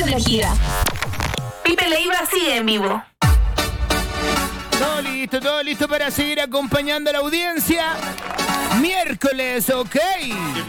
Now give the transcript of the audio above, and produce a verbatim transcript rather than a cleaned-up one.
energía. Pipe Leiva sigue en vivo. Todo listo, todo listo para seguir acompañando a la audiencia. Miércoles, ok.